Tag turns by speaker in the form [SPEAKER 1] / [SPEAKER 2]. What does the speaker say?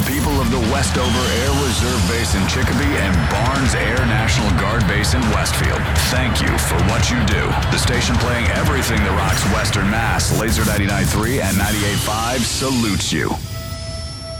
[SPEAKER 1] the people of the Westover Air Reserve Base in Chicopee and Barnes Air National Guard Base in Westfield. Thank you for what you do. The station playing everything that rocks Western Mass, Laser 99.3 and 98.5 salutes you.